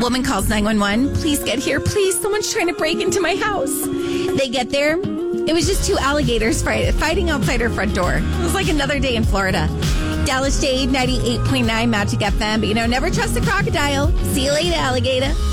Woman calls 911. Please get here. Please, someone's trying to break into my house. They get there. It was just two alligators fighting outside her front door. It was like another day in Florida. Dallas Jade, 98.9 Magic FM. But, never trust a crocodile. See you later, alligator.